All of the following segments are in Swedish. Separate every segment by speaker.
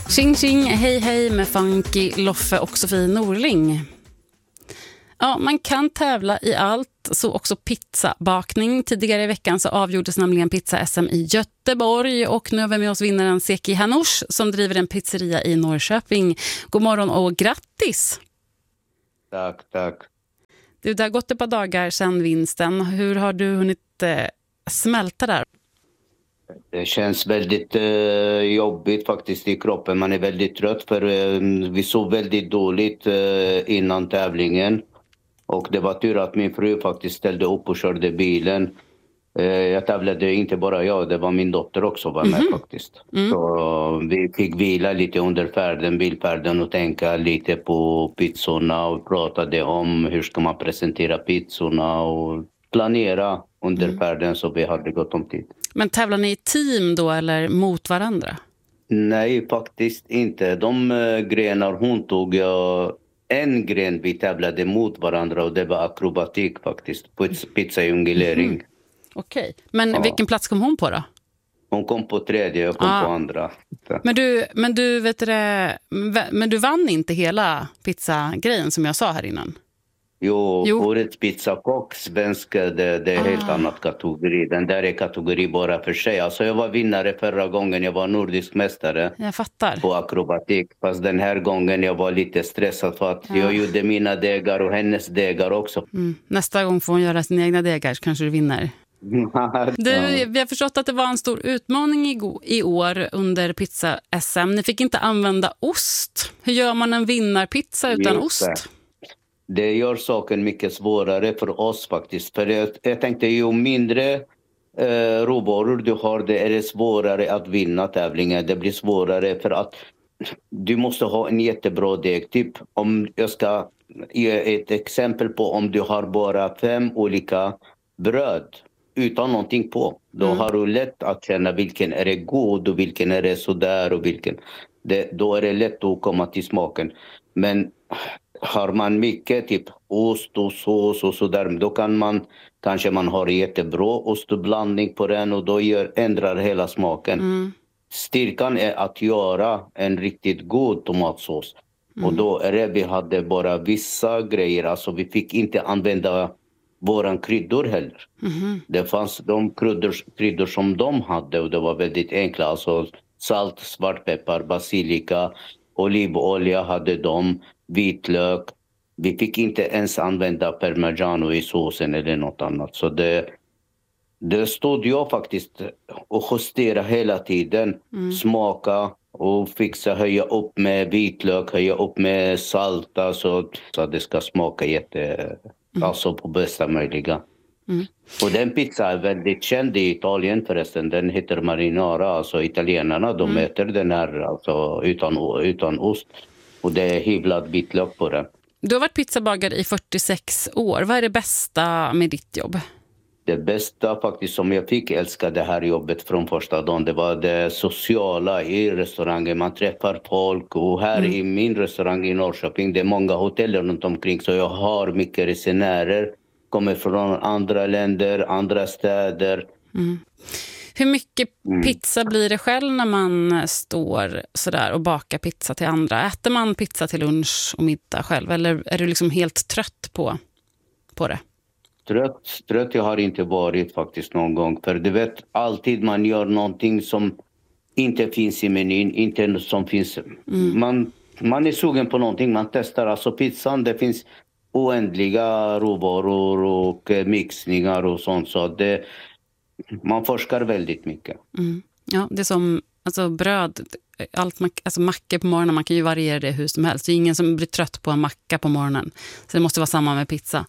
Speaker 1: Tjing tjing, hej hej med Funky, Loffe och Sofie Norling. Ja, man kan tävla i allt, så också pizzabakning. Tidigare i veckan så avgjordes nämligen pizza-SM i Göteborg och nu har vi med oss vinnaren Seki Hanush som driver en pizzeria i Norrköping. God morgon och grattis!
Speaker 2: Tack.
Speaker 1: Du, det har gått ett par dagar sedan vinsten. Hur har du hunnit smälta där?
Speaker 2: Det känns väldigt jobbigt faktiskt i kroppen. Man är väldigt trött för vi sov väldigt dåligt innan tävlingen. Och det var tur att min fru faktiskt ställde upp och körde bilen. Jag tävlade inte bara jag, det var min dotter också var med faktiskt. Så vi fick vila lite under bilfärden och tänka lite på pizzorna och pratade om hur ska man presentera pizzorna och planera under färden så vi hade gott om tid.
Speaker 1: Men tävlar ni i team då eller mot varandra? Nej,
Speaker 2: faktiskt inte. De grenar hon tog, en gren vi tävlade mot varandra och det var akrobatik faktiskt. Pizzajunglering.
Speaker 1: Okej, men vilken plats kom hon på då?
Speaker 2: Hon kom på tredje, jag kom på andra.
Speaker 1: Men du vet det, men du vann inte hela pizzagrejen som jag sa här innan?
Speaker 2: Jo. Årets pizzakock, svenska, det är helt annat kategori. Den där är kategori bara för sig. Alltså jag var vinnare förra gången, jag var nordisk mästare.
Speaker 1: Jag fattar.
Speaker 2: På akrobatik. Fast den här gången jag var lite stressad för att jag gjorde mina degar och hennes degar också.
Speaker 1: Nästa gång får hon göra sina egna degar så kanske du vinner. Vi har förstått att det var en stor utmaning i år under pizza-SM. Ni fick inte använda ost. Hur gör man en vinnarpizza utan ost?
Speaker 2: Det gör saken mycket svårare för oss faktiskt. För jag tänkte ju mindre råvaror du har, det är det svårare att vinna tävlingen. Det blir svårare för att du måste ha en jättebra deg. Typ om jag ska ge ett exempel på om du har bara 5 olika bröd utan någonting på. Då har du lätt att känna vilken är det god och vilken är det sådär och vilken. Då är det lätt att komma till smaken. Men har man mycket typ ost och sås och sådär, då kan kanske man har jättebra ostblandning på den och då ändrar hela smaken. Styrkan är att göra en riktigt god tomatsås. Och då är det vi hade bara vissa grejer, alltså vi fick inte använda våran kryddor heller. Det fanns de kryddor som de hade och det var väldigt enkla, alltså salt, svartpeppar, basilika, olivolja hade de, vitlök. Vi fick inte ens använda parmigiano i såsen eller något annat. Så det stod jag faktiskt och justera hela tiden. Smaka och fixa, höja upp med vitlök, höja upp med salt. Så det ska smaka alltså på bästa möjliga. Och den pizza är väldigt känd i Italien förresten. Den heter marinara. Alltså italienarna de äter den här alltså, utan ost. Och det är hyvlad vitlök på den.
Speaker 1: Du har varit pizzabagare i 46 år. Vad är det bästa med ditt jobb?
Speaker 2: Det bästa faktiskt som jag fick älska det här jobbet från första dagen. Det var det sociala i restaurangen. Man träffar folk och här i min restaurang i Norrköping. Det är många hotell runt omkring så jag har mycket resenärer. Kommer från andra länder, andra städer.
Speaker 1: Hur mycket pizza blir det själv när man står sådär och bakar pizza till andra? Äter man pizza till lunch och middag själv? Eller är du liksom helt trött på det?
Speaker 2: Trött jag har inte varit faktiskt någon gång. För du vet, alltid man gör någonting som inte finns i menyn. Inte som finns. Man är sugen på någonting, man testar. Alltså pizzan, det finns oändliga råvaror och mixningar och sånt. Så man forskar väldigt mycket.
Speaker 1: Ja, det är som alltså bröd, alltså mackor på morgonen, man kan ju variera det hur som helst. Det är ingen som blir trött på en macka på morgonen. Så det måste vara samma med pizza.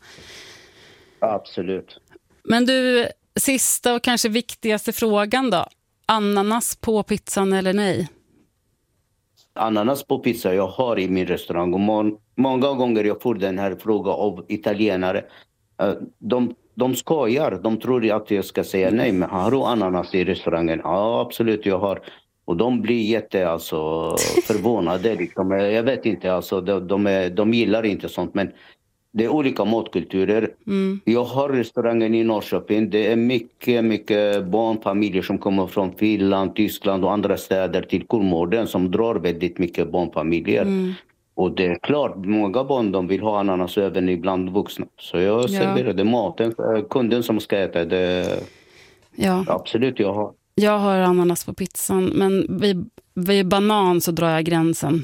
Speaker 2: Absolut.
Speaker 1: Men du, sista och kanske viktigaste frågan då. Ananas på pizzan eller nej?
Speaker 2: Ananas på pizza jag har i min restaurang. Och många gånger jag får den här frågan av italienare. De skojar. De tror att jag ska säga nej. Men har du ananas i restaurangen? Ja, absolut jag har. Och de blir förvånade. Liksom. Jag vet inte. Alltså, de gillar inte sånt. Men Det är olika matkulturer. Jag har restaurangen i Norrköping. Det är mycket barnfamiljer som kommer från Finland, Tyskland och andra städer till Kolmården som drar väldigt mycket barnfamiljer. Och det är klart, många barn de vill ha ananas även ibland vuxna. Så jag serverade maten, kunden som ska äta det.
Speaker 1: Ja.
Speaker 2: Absolut, jag har.
Speaker 1: Jag har ananas på pizzan, men vid banan så drar jag gränsen.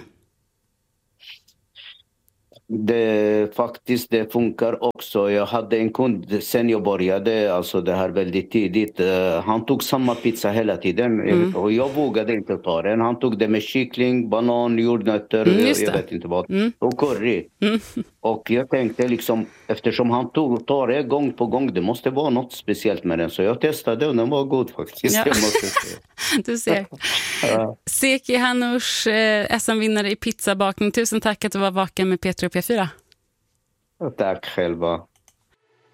Speaker 2: Det funkar också. Jag hade en kund sen jag började, alltså det här väldigt tidigt. Han tog samma pizza hela tiden och jag vågade inte ta den. Han tog det med kyckling, banan, jordnötter, jag vet inte vad, och curry. Och jag tänkte liksom, eftersom han tar det gång på gång, det måste vara något speciellt med den. Så jag testade och den var god faktiskt.
Speaker 1: Ja.
Speaker 2: Jag måste säga.
Speaker 1: Du ser. Zeki Hanoush, SM-vinnare i pizzabakning. Tusen tack att du var vaken med P3 och P4.
Speaker 2: Tack själva.